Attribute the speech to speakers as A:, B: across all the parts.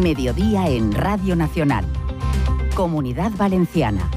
A: Mediodía en Radio Nacional. Comunidad Valenciana.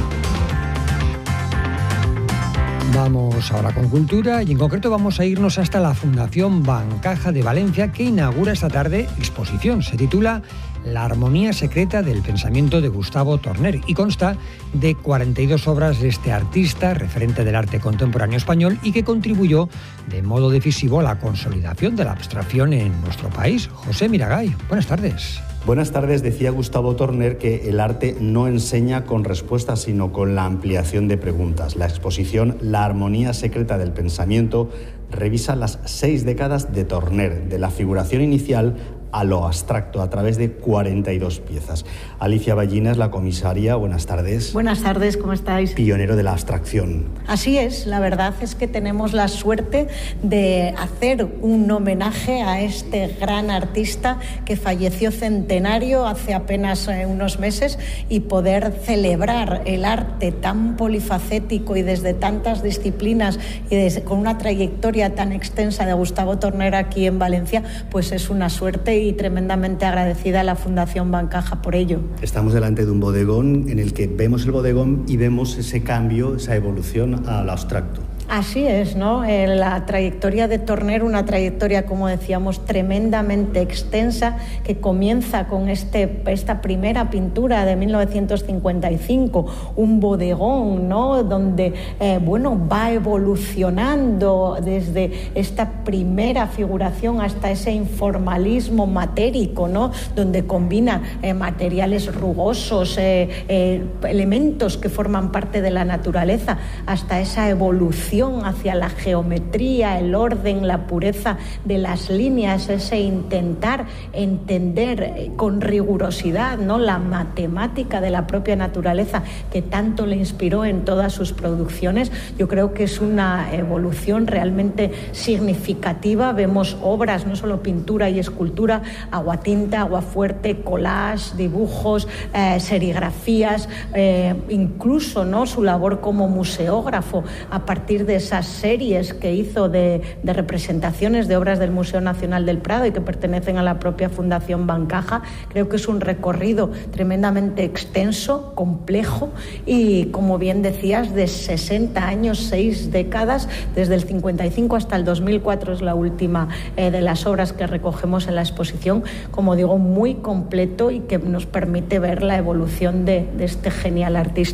B: Vamos ahora con cultura y en concreto vamos a irnos hasta la Fundación Bancaja de Valencia, que inaugura esta tarde exposición. Se titula La armonía secreta del pensamiento de Gustavo Torner y consta de 42 obras de este artista, referente del arte contemporáneo español y que contribuyó de modo decisivo a la consolidación de la abstracción en nuestro país. José Miragay, buenas tardes.
C: Buenas tardes. Decía Gustavo Torner que el arte no enseña con respuestas, sino con la ampliación de preguntas. La exposición La armonía secreta del pensamiento revisa las 6 décadas de Torner, de la figuración inicial a lo abstracto, a través de 42 piezas. Alicia Ballina es la comisaria. Buenas tardes.
D: Buenas tardes, ¿cómo estáis?
C: Pionero de la abstracción.
D: Así es, la verdad es que tenemos la suerte de hacer un homenaje a este gran artista que falleció centenario hace apenas unos meses y poder celebrar el arte tan polifacético y desde tantas disciplinas y con una trayectoria tan extensa de Gustavo Torner aquí en Valencia, pues es una suerte y tremendamente agradecida a la Fundación Bancaja por ello.
C: Estamos delante de un bodegón en el que vemos el bodegón y vemos ese cambio, esa evolución al abstracto.
D: Así es, ¿no? La trayectoria de Torner, una trayectoria, como decíamos, tremendamente extensa, que comienza con esta primera pintura de 1955, un bodegón, ¿no? Donde, va evolucionando desde esta primera figuración hasta ese informalismo matérico, ¿no? Donde combina materiales rugosos, elementos que forman parte de la naturaleza, hasta esa evolución hacia la geometría, el orden, la pureza de las líneas, ese intentar entender con rigurosidad, ¿no?, la matemática de la propia naturaleza que tanto le inspiró en todas sus producciones. Yo creo que es una evolución realmente significativa. Vemos obras, no solo pintura y escultura, aguatinta, aguafuerte, collage, dibujos, serigrafías, incluso, ¿no?, su labor como museógrafo a partir de esas series que hizo de representaciones de obras del Museo Nacional del Prado y que pertenecen a la propia Fundación Bancaja. Creo que es un recorrido tremendamente extenso, complejo y, como bien decías, de 60 años, 6 décadas, desde el 55 hasta el 2004 es la última de las obras que recogemos en la exposición. Como digo, muy completo y que nos permite ver la evolución de este genial artista.